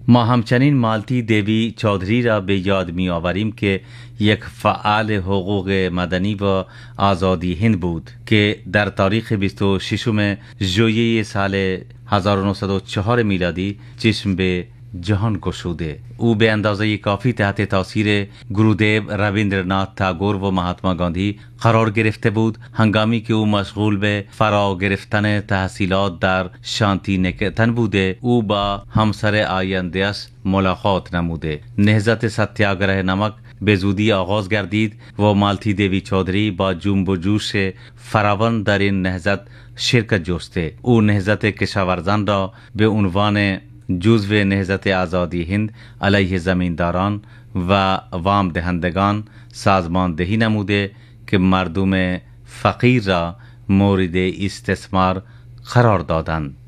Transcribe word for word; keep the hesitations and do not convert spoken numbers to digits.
ما همچنین مالتی دیوی چودهری را به یاد می آوریم که یک فعال حقوق مدنی و آزادی هند بود که در تاریخ بیست و ششم ژوئیه سال هزار و نهصد و چهار میلادی چشم به جهان گشوده. او به اندازه کافی تحت تاثیر گرودیو، رابیندرنات تاگور و مهاتما گاندی قرار گرفته بود هنگامی که او مشغول به فرا گرفتن تحصیلات در شانتی نکتن بوده. او با همسر آینده‌اش ملاقات نموده. نهضت ستیاگراه نمک به زودی آغاز گردید و مالتی دیوی چودهری با جنب و جوش فراوان در این نهضت شرکت جسته. او نهضت کشاورزان را به عنوان جزو نهضت آزادی هند علیه زمینداران و وام دهندگان سازماندهی نموده که مردم فقیر را مورد استثمار قرار دادند.